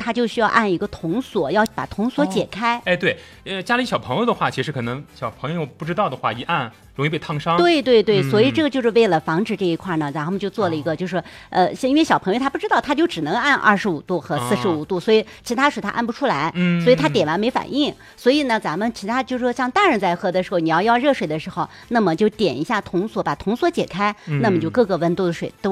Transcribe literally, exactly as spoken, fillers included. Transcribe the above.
它就需要按一个铜锁，要把铜锁解开。 哦、哎，对，呃，家里小朋友的话，其实可能小朋友不知道的话，一按容易被烫伤。 对对对、嗯，所以这个就是为了防止这一块呢，然后我们就做了一个，就是、哦、呃，因为小朋友他不知道，他就只能按二十五度和四十五度、哦，所以其他水他按不出来，嗯，所以他点完没反应。所以呢，咱们其他就是说，像大人在喝的时候，你要要热水的时候，那么就点一下铜锁，把铜锁解开，嗯、那么就各个温度的水都。